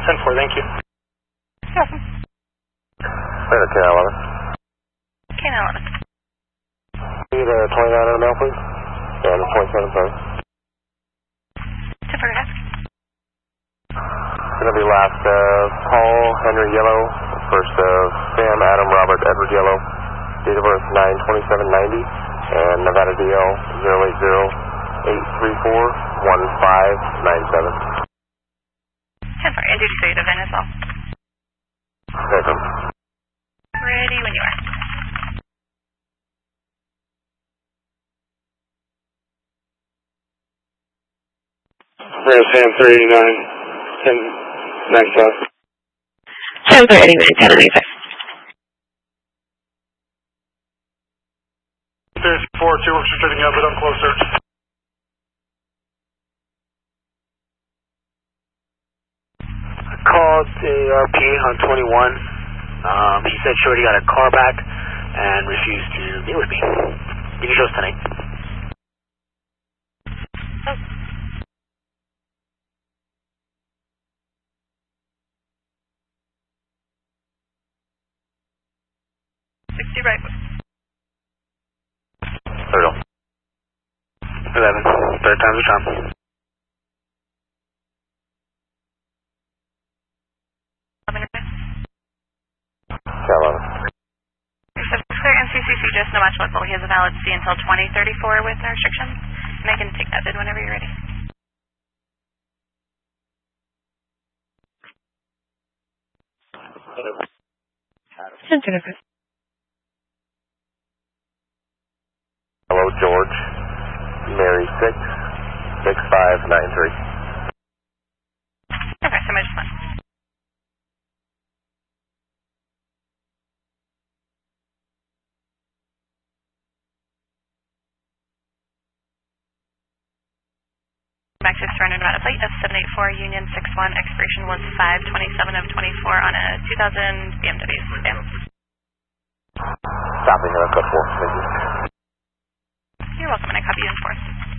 10-4, thank you. Awesome. Later, K-11. K-11. Need a 29 on the mail, please? Yeah, the 27, sorry. 10-4, desk. It's going to be last Paul Henry Yellow, first Sam Adam Robert Edward Yellow, date of birth 9/27/90, and Nevada DL 080-834-1597. 10-4, and duty 3 to Vin as well. Welcome. Ready when you are. Sam 389, 1095. Sam 389, 1095. There's 4-2, we're shooting up, but I'm closer. I called the RP on 21. He said Shorty got a car back and refused to meet with me. Can you show us tonight? Oh. 60 right. Third 11. Third time's a charm. K-11. Clear NCCC, just no match local. He has a valid C until 2034 with no restrictions. And I can take that bid whenever you're ready. Hello, George. Mary 66593. Okay, so I just went. Back to surrender Nevada plate F784 Union 61, expiration was 5/27 of 24 on a 2000 BMW sedan. Stopping here, code 4. Thank you. You're welcome, and I copy you in 4.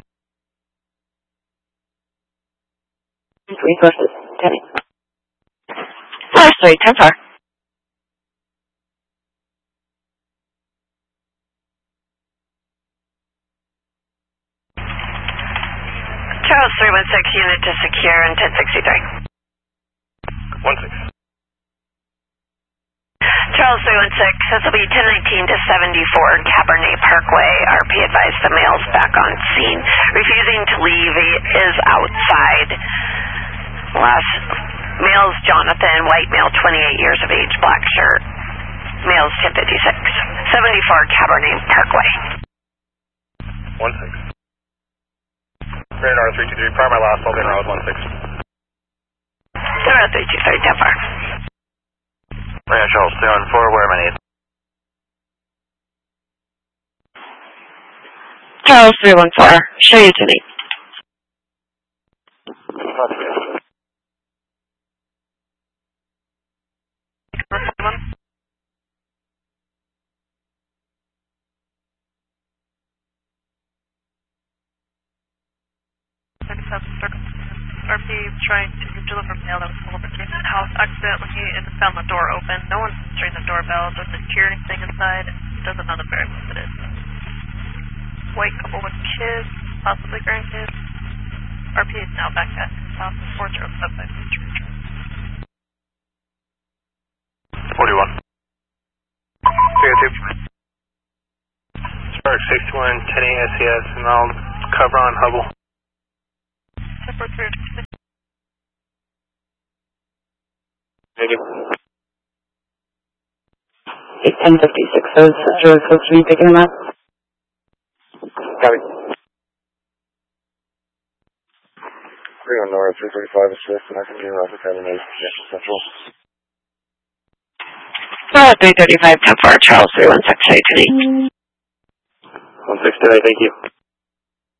3 courses, 10. Sorry, 10-4. Charles 316, unit to secure and 1063. 16. Charles 316, this will be 1019 to 74 Cabernet Parkway. RP advised the male's back on scene. Refusing to leave, he is outside. Last male's Jonathan, white male, 28 years of age, black shirt. Male's 1056. 74 Cabernet Parkway. 16. Radar 323, prior my last, I'll be in route 16. Radar 323, 10-4. Radar Charles 214, where am I need? Charles 314, show you tonight. RP trying to deliver mail that was pulled over to the house accidentally and found the door open. No one's answering the doorbell, doesn't hear anything inside, doesn't know the variable it is. White couple with kids, possibly grandkids. RP is now back at his house, 407 by Beach Ridge. 41. 302. Spark 61, 10 SES, and I'll cover on Hubble. 10-4. Thank you. 1056, those are supposed to be picking them up. Copy. 3 on North, 335 is Swift, and I can do Rocket 7 Central. 335, 10-4, Charles 316, show you tonight. 16 today, thank you.